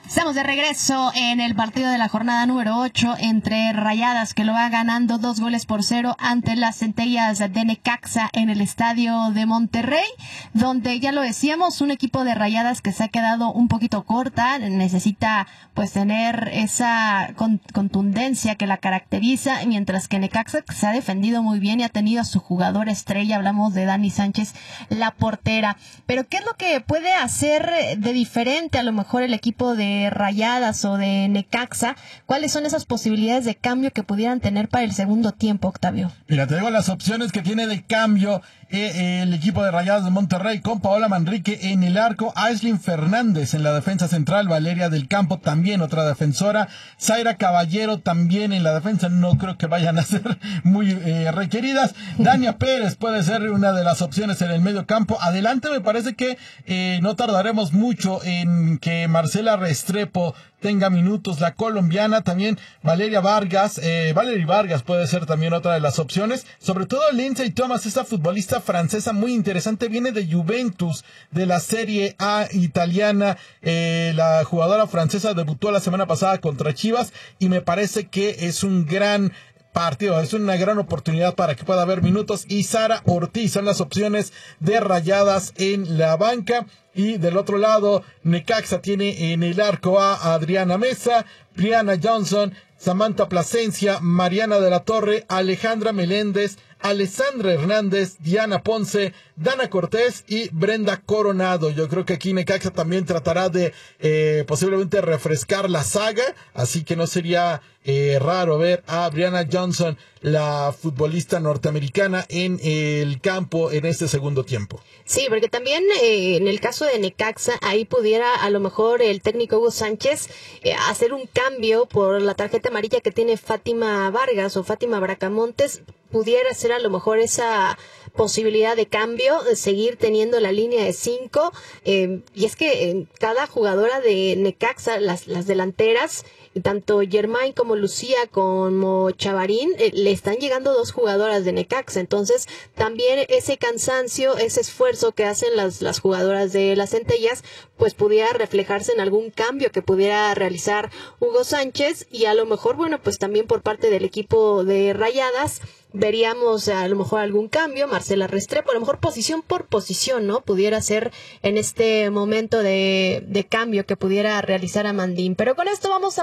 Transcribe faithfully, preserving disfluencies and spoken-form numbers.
Estamos de regreso en el partido de la jornada número ocho entre Rayadas, que lo va ganando dos goles por cero ante las Centellas de Necaxa en el estadio de Monterrey, donde ya lo decíamos, un equipo de Rayadas que se ha quedado un poquito corta, necesita pues tener esa con, contundencia que la caracteriza, mientras que Necaxa se ha defendido muy bien y ha tenido a su jugador estrella, hablamos de Dani Sánchez, la portera. Pero ¿qué es lo que puede hacer de diferente a lo mejor el equipo de Rayadas o de Necaxa? ¿Cuáles son esas posibilidades de cambio que pudieran tener para el segundo tiempo, Octavio? Mira, te digo las opciones que tiene de cambio eh, el equipo de Rayadas de Monterrey, con Paola Manrique en el arco, Aislinn Fernández en la defensa central, Valeria del Campo también otra defensora, Zaira Caballero también en la defensa, no creo que vayan a ser muy eh, requeridas, Dania Pérez puede ser una de las opciones en el medio campo. Adelante me parece que eh, no tardaremos mucho en que Marcela Restrepo tenga minutos, la colombiana, también Valeria Vargas, eh, Valerie Vargas puede ser también otra de las opciones, sobre todo Lindsay Thomas, esta futbolista francesa muy interesante, viene de Juventus, de la Serie A italiana, eh, la jugadora francesa debutó la semana pasada contra Chivas y me parece que es un gran partido, es una gran oportunidad para que pueda haber minutos. Y Sara Ortiz son las opciones de Rayadas en la banca. Y del otro lado, Necaxa tiene en el arco a Adriana Mesa, Brianna Johnson, Samantha Plasencia, Mariana de la Torre, Alejandra Meléndez, Alessandra Hernández, Diana Ponce, Dana Cortés y Brenda Coronado. Yo creo que aquí Necaxa también tratará de eh, posiblemente refrescar la saga, así que no sería eh, raro ver a Brianna Johnson, la futbolista norteamericana, en el campo en este segundo tiempo. Sí, porque también eh, en el caso de Necaxa, ahí pudiera a lo mejor el técnico Hugo Sánchez eh, hacer un cambio por la tarjeta amarilla que tiene Fátima Vargas o Fátima Bracamontes. Pudiera ser a lo mejor esa posibilidad de cambio, de seguir teniendo la línea de cinco, eh, y es que eh, cada jugadora de Necaxa, las, las delanteras, tanto Germain como Lucía como Chavarín, eh, le están llegando dos jugadoras de Necaxa, entonces también ese cansancio, ese esfuerzo que hacen las, las jugadoras de las Centellas, pues pudiera reflejarse en algún cambio que pudiera realizar Hugo Sánchez, y a lo mejor, bueno, pues también por parte del equipo de Rayadas, veríamos a lo mejor algún cambio, Marcela Restrepo, a lo mejor posición por posición, ¿no? Pudiera ser en este momento de, de cambio que pudiera realizar Amandín. Pero con esto vamos a